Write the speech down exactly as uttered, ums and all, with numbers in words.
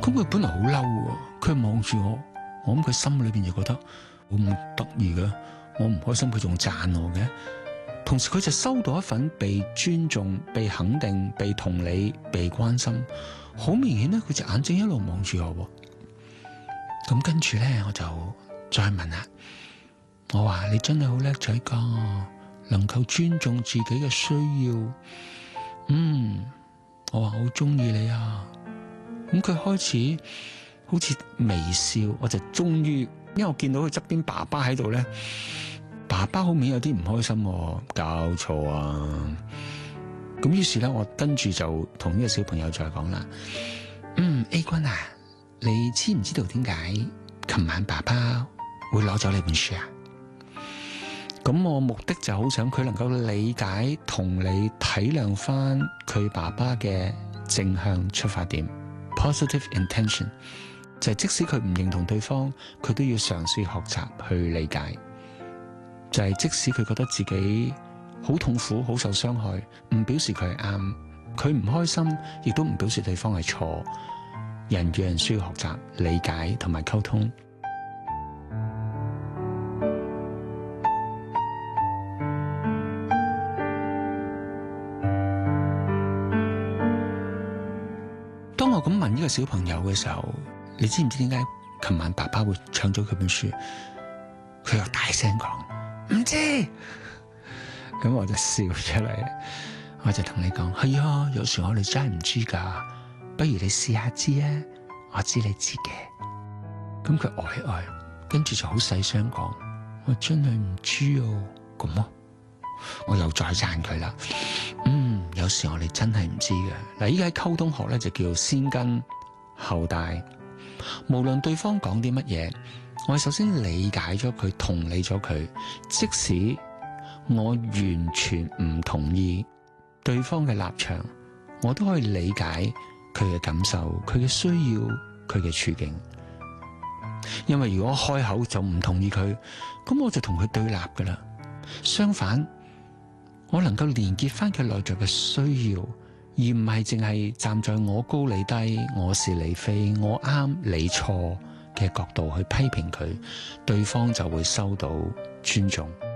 咁佢本來好嬲喎，佢望住我，我諗佢心裏邊就覺得好唔得意嘅，我唔開心，佢仲讚我嘅。同時佢就收到一份被尊重、被肯定、被同理、被關心。好明顯咧，佢隻眼睛一路望住我。咁跟住咧，我就再問啦，我話你真係好叻仔噶，能夠尊重自己嘅需要。嗯，我話好中意你啊。咁佢開始好似微笑，我就終於，因為我見到佢側邊爸爸喺度咧，爸爸好明顯有啲唔開心喎，搞錯啊！咁於是咧，我跟住就同呢個小朋友再講啦。嗯 A 君啊，你知唔知道點解琴晚爸爸會攞走你本書啊？咁我目的就好想佢能夠理解、同理、體諒翻佢爸爸嘅正向出發點 （positive intention），就係即使佢唔認同對方，佢都要嘗試學習去理解。就係即使佢覺得自己好痛苦、好受傷害，唔表示佢係啱，佢唔開心，亦都唔表示對方係錯。人與人需要學習理解同埋溝通。當我咁問呢個小朋友嘅時候，你知唔知點解琴晚爸爸會搶咗佢本書？佢又大聲講唔知，咁我就笑出嚟，我就同你講係啊，有時我哋真係唔知噶，不如你試下知啊，我知你知嘅。咁佢呆呆，跟住就好細聲講，我真係唔知哦。咁啊，我又再讚佢啦。嗯，有時我哋真係唔知嘅。嗱，依家喺溝通學咧就叫先跟後帶，無論對方講啲乜嘢，我首先理解咗佢，同理咗佢，即使我完全唔同意對方嘅立場，我都可以理解佢嘅感受、佢嘅需要、佢嘅處境。因為如果開口就唔同意佢，咁我就同佢對立噶啦。相反，我能夠連結翻佢內在嘅需要，而唔係淨係站在我高你低、我是你非、我啱你錯嘅角度去批評佢，對方就會收到尊重。